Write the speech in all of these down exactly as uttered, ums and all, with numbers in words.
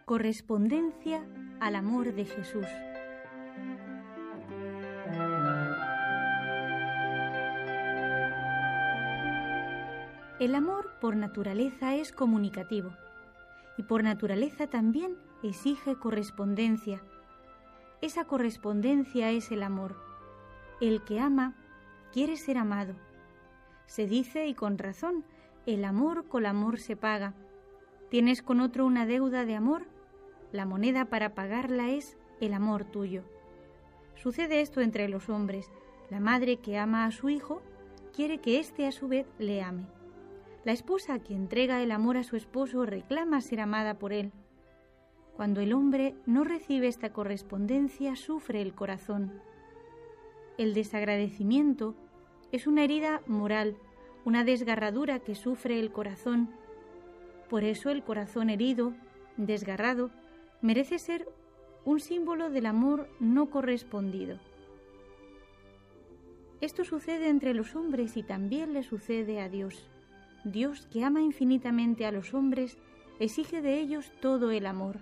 Correspondencia al amor de Jesús. El amor por naturaleza es comunicativo y por naturaleza también exige correspondencia. Esa correspondencia es el amor. El que ama quiere ser amado. Se dice, y con razón, el amor con amor se paga. ¿Tienes con otro una deuda de amor? La moneda para pagarla es el amor tuyo. Sucede esto entre los hombres. La madre que ama a su hijo quiere que éste a su vez le ame. La esposa que entrega el amor a su esposo reclama ser amada por él. Cuando el hombre no recibe esta correspondencia, sufre el corazón. El desagradecimiento es una herida moral, una desgarradura que sufre el corazón. Por eso el corazón herido, desgarrado, merece ser un símbolo del amor no correspondido. Esto sucede entre los hombres y también le sucede a Dios. Dios, que ama infinitamente a los hombres, exige de ellos todo el amor.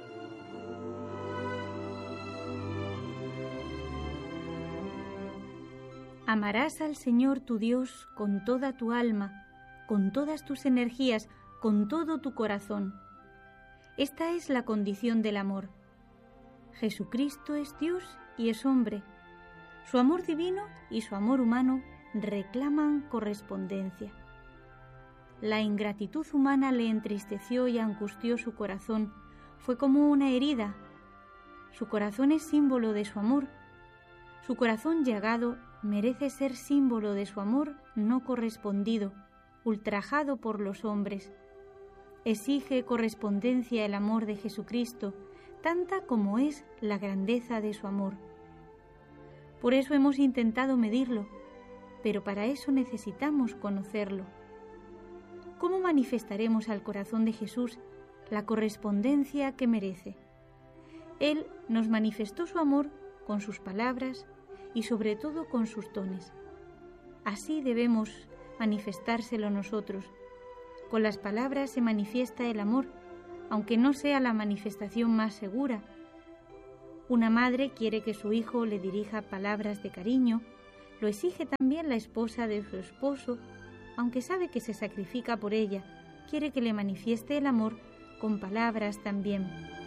Amarás al Señor tu Dios con toda tu alma, con todas tus energías, con todo tu corazón. Esta es la condición del amor. Jesucristo es Dios y es hombre. Su amor divino y su amor humano reclaman correspondencia. La ingratitud humana le entristeció y angustió su corazón. Fue como una herida. Su corazón es símbolo de su amor. Su corazón llagado merece ser símbolo de su amor no correspondido, ultrajado por los hombres. Exige correspondencia el amor de Jesucristo, tanta como es la grandeza de su amor. Por eso hemos intentado medirlo, pero para eso necesitamos conocerlo. ¿Cómo manifestaremos al corazón de Jesús la correspondencia que merece? Él nos manifestó su amor con sus palabras y sobre todo con sus dones. Así debemos manifestárselo nosotros. Con las palabras se manifiesta el amor, aunque no sea la manifestación más segura. Una madre quiere que su hijo le dirija palabras de cariño, lo exige también la esposa de su esposo, aunque sabe que se sacrifica por ella, quiere que le manifieste el amor con palabras también.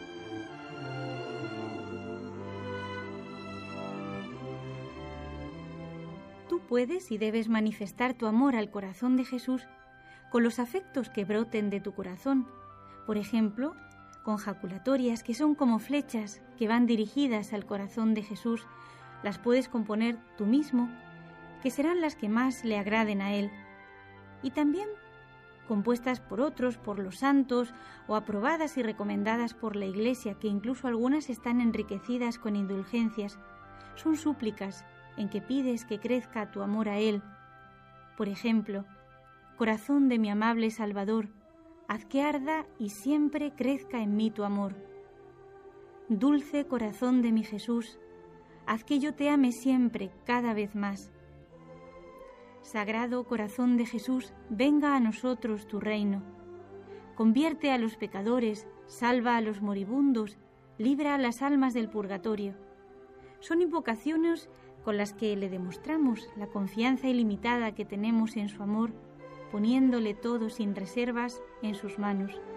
Tú puedes y debes manifestar tu amor al corazón de Jesús con los afectos que broten de tu corazón, por ejemplo, con jaculatorias que son como flechas que van dirigidas al corazón de Jesús. Las puedes componer tú mismo, que serán las que más le agraden a Él, y también compuestas por otros, por los santos, o aprobadas y recomendadas por la Iglesia, que incluso algunas están enriquecidas con indulgencias. Son súplicas en que pides que crezca tu amor a Él. Por ejemplo, corazón de mi amable Salvador, haz que arda y siempre crezca en mí tu amor. Dulce corazón de mi Jesús, haz que yo te ame siempre, cada vez más. Sagrado corazón de Jesús, venga a nosotros tu reino. Convierte a los pecadores, salva a los moribundos, libra a las almas del purgatorio. Son invocaciones con las que le demostramos la confianza ilimitada que tenemos en su amor, poniéndole todo sin reservas en sus manos.